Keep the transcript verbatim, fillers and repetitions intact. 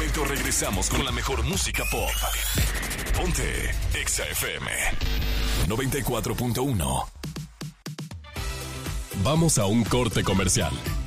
momento regresamos con la mejor música pop. Ponte Exa F M noventa y cuatro punto uno. Vamos a un corte comercial.